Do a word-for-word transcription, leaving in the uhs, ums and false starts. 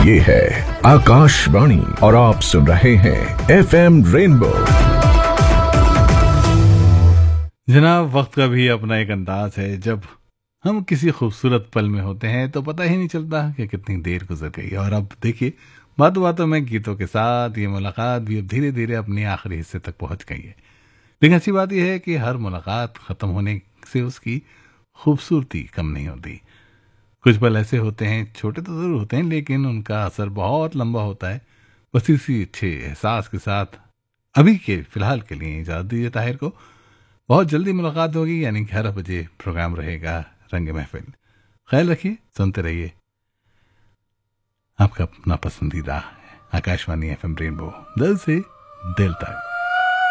ये है आकाशवाणी और आप सुन रहे हैं एफ एम रेनबो। जनाब, वक्त का भी अपना एक अंदाज है। जब हम किसी खूबसूरत पल में होते हैं तो पता ही नहीं चलता कि कितनी देर गुजर गई। और अब देखिए, बातों बातों में गीतों के साथ ये मुलाकात भी अब धीरे धीरे अपने आखिरी हिस्से तक पहुंच गई है। लेकिन अच्छी बात यह है कि हर मुलाकात ख़त्म होने से उसकी खूबसूरती कम नहीं होती। कुछ पल ऐसे होते हैं, छोटे तो ज़रूर होते हैं, लेकिन उनका असर बहुत लंबा होता है। बस इसी अच्छे एहसास के साथ अभी के फ़िलहाल के लिए इजाज़त दीजिए ताहिर को। बहुत जल्दी मुलाकात होगी, यानी ग्यारह बजे प्रोग्राम रहेगा रंग महफिल। ख्याल रखिए, सुनते रहिए आपका अपना पसंदीदा आकाशवाणी एफ एम रेनबो, दिल से दिल तक।